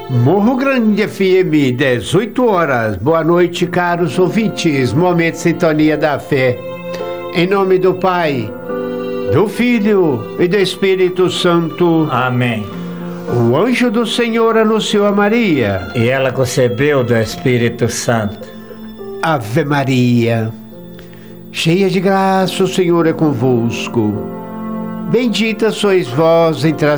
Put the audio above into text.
Morro Grande FM, 18 horas. Boa noite, caros ouvintes. Momento de sintonia da fé. Em nome do Pai, do Filho e do Espírito Santo. Amém. O anjo do Senhor anunciou a Maria. E ela concebeu do Espírito Santo. Ave Maria, cheia de graça, o Senhor é convosco. Bendita sois vós entre as